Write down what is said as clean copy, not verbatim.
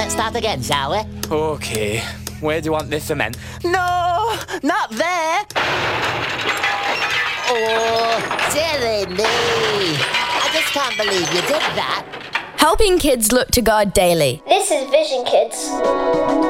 let's start again, shall we? OK. Where do you want this cement? No, not there. Oh, silly me. I just can't believe you did that. Helping kids look to God daily. This is Vision Kids.